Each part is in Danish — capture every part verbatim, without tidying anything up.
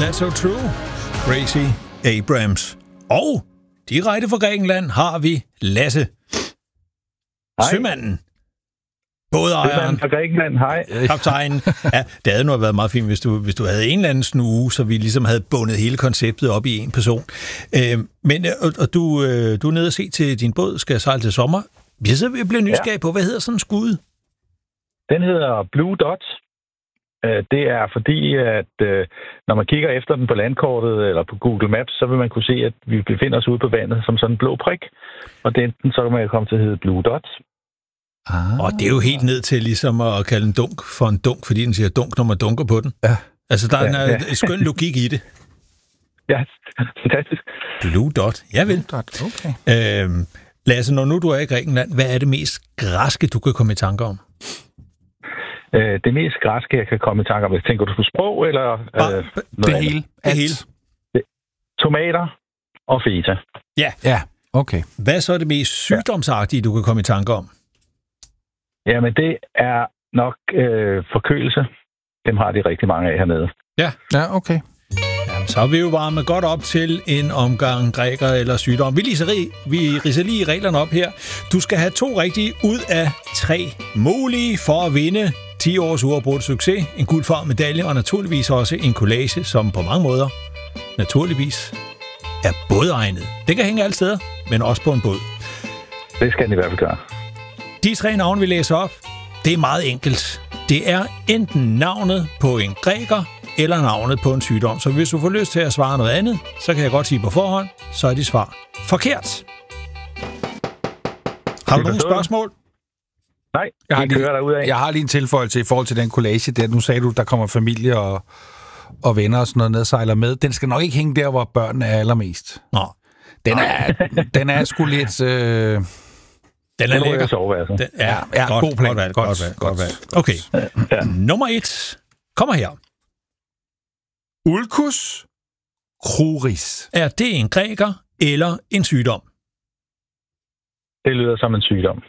That's so true. Gracie Abrams. Og direkte fra Grækenland har vi Lasse. Hej. Sømanden. Bådejeren. Sømanden fra Grækenland, hej. Kaptajnen. Ja, det havde nu været meget fint, hvis du, hvis du havde en eller anden snue, så vi ligesom havde bundet hele konceptet op i en person. Øh, men og, og du, øh, du er nede og se til din båd, skal sejle til sommer. Jeg sidder og bliver nysgerrig på, hvad hedder sådan en skud? Den hedder Blue Dot. Det er fordi, at når man kigger efter den på landkortet eller på Google Maps, så vil man kunne se, at vi befinder os ude på vandet som sådan en blå prik. Og den, så kan man komme til at hedde Blue Dot. Ah. Og det er jo helt ned til ligesom at kalde en dunk for en dunk, fordi den siger dunk, når man dunker på den. Ja. Altså, der er en, ja, ja. en skøn logik i det. Ja, fantastisk. Blue Dot, jeg vil. Blue Dot, okay. Øhm, Lasse, når nu du er i Grækenland, hvad er det mest græske, du kan komme i tanke om? Det mest græske, jeg kan komme i tanke om, tænker du på sprog, eller Bare, øh, det hele. Det hele. Tomater og feta. Ja. Ja, okay. Hvad er så det mest sygdomsagtige, du kan komme i tanke om? Jamen, det er nok øh, forkølelse. Dem har de rigtig mange af hernede. Ja. Ja, okay. Jamen, så er vi jo varmet godt op til en omgang græker eller sygdom. Vi ridser lige, vi ridser lige reglerne op her. Du skal have to rigtige ud af tre mulige for at vinde ti års uafbrudt succes, en guldfarvet medalje og naturligvis også en collage, som på mange måder naturligvis er bådegnet. Det kan hænge alle steder, men også på en båd. Det skal den i hvert fald gøre. De tre navne, vi læser op, det er meget enkelt. Det er enten navnet på en græker eller navnet på en sygdom. Så hvis du får lyst til at svare noget andet, så kan jeg godt sige på forhånd, så er dit svar forkert. Har du nogle spørgsmål? Nej, jeg har, kører lige, af. jeg har lige en tilføjelse i forhold til den collage der. Nu sagde du, der kommer familie og, og venner og sådan noget ned og sejler med. Den skal nok ikke hænge der, hvor børnene er allermest. Nå. Den er, den er sgu lidt... Øh... Den er lækker. Soveværelse. Den, ja, ja, godt, god plan. Godt valg, godt, godt valg, godt, godt valg. godt. Okay. Ja. Nummer et kommer her. Ulcus cruris. Er det en græker eller en sygdom? Det lyder som en sygdom.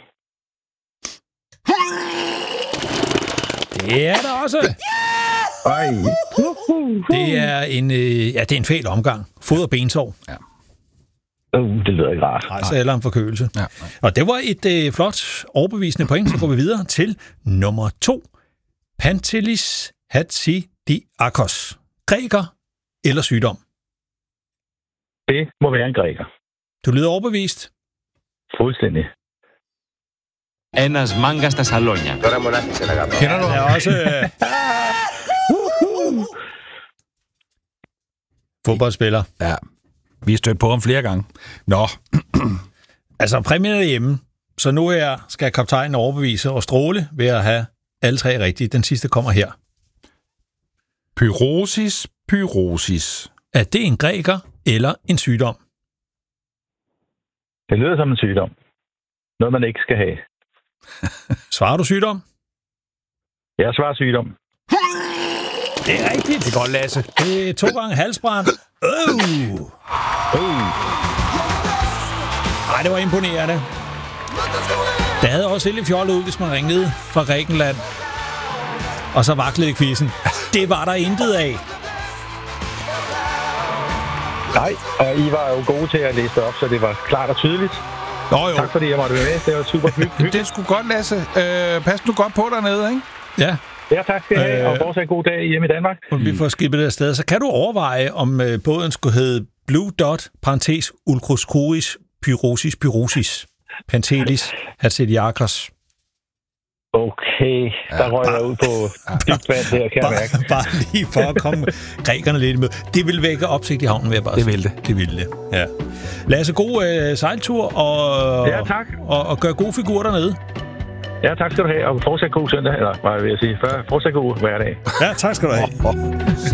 Det er der også. Ej. Det er en, øh, ja, det er en fæl omgang. Fod- og bensår. Ja. Uh, det lyder ikke rart. Altså eller en forkølelse. Ja. Og det var et øh, flot overbevisende point, så går vi videre til nummer to. Pantelis Hatsidiakos. Græker eller sygdom? Det må være en græker. Du lyder overbevist. Fuldstændig. Ένας μάγκας στα σαλόνια. Τώρα μονάχισε να κάνω. Kender du? Det er også... Øh... Fodboldspiller. Ja, vi har stødt på ham flere gange. Nå. Altså, præmien er hjemme. Så nu her skal kaptajnen overbevise og stråle ved at have alle tre rigtige. Den sidste kommer her. Pyrosis, pyrosis. Er det en græker eller en sygdom? Det lyder som en sygdom. Noget, man ikke skal have. Svarer du sygdom? Jeg svarer sygdom. Det er rigtigt. Det er godt, Lasse. Det er to gange halsbrand. Øh. Uh. Ej, det var imponerende. Det havde også helt fjollet ud, hvis man ringede fra Grækenland. Og så vaklede quizzen. Det var der intet af. Nej, og I var jo gode til at læse det op, så det var klart og tydeligt. Nå jo. Tak fordi jeg måtte være med. Det var super hyggeligt. Det er sgu godt, Lasse. Øh, pas nu godt på dernede, ikke? Ja. Ja, tak skal I have, Øh. og fortsat god dag hjemme i Danmark. Og vi får skibet det afsted. Så kan du overveje, om øh, båden skulle hedde Blue Dot, parentes, Ulcus cruris, pyrosis, pyrosis, Pantelis, Hatsidiakos. Okay, der røg jeg ud på dybt vand der, kan jeg mærke. Bare, bare lige for at komme grækerne lidt med. Det vil vække opsigt i havnen, vil jeg bare Det sige. vil det. Det vil det, ja. Lasse, god øh, sejltur, og, Ja, tak. og, og gør gode figurer dernede. Ja, tak skal du have, og fortsat god søndag, eller hvad vil jeg sige, fortsat god hverdag. Ja, tak skal du have.